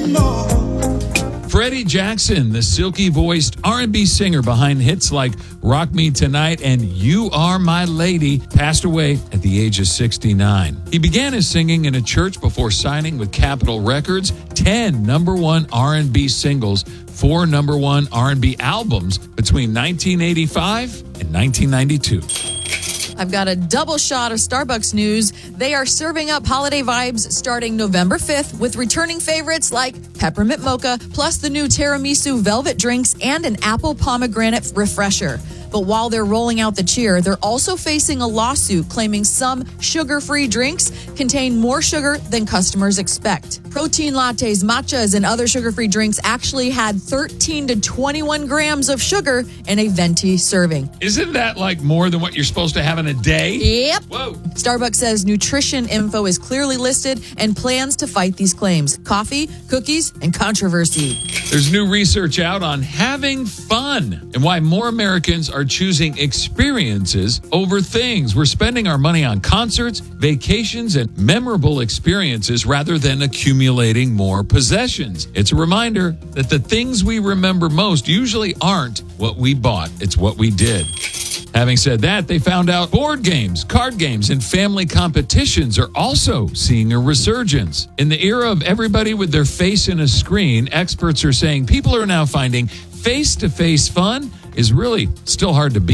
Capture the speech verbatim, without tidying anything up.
Freddie Jackson, the silky-voiced R and B singer behind hits like Rock Me Tonight and You Are My Lady, passed away at the age of sixty-nine. He began his singing in a church before signing with Capitol Records, ten number one R and B singles, four number one R and B albums between nineteen eighty-five and nineteen ninety-two. I've got a double shot of Starbucks news. They are serving up holiday vibes starting November fifth with returning favorites like peppermint mocha, plus the new tiramisu velvet drinks and an apple pomegranate refresher. But while they're rolling out the cheer, they're also facing a lawsuit claiming some sugar-free drinks contain more sugar than customers expect. Protein lattes, matchas, and other sugar-free drinks actually had thirteen to twenty-one grams of sugar in a venti serving. Isn't that like more than what you're supposed to have in a day? Yep. Whoa. Starbucks says nutrition info is clearly listed and plans to fight these claims. Coffee, cookies, and controversy. There's new research out on having fun and why more Americans are choosing experiences over things. We're spending our money on concerts, vacations, and memorable experiences rather than accumulating more possessions. It's a reminder that the things we remember most usually aren't what we bought. It's what we did. Having said that, they found out board games, card games, and family competitions are also seeing a resurgence. In the era of everybody with their face in a screen, experts are saying people are now finding face-to-face fun is really still hard to beat.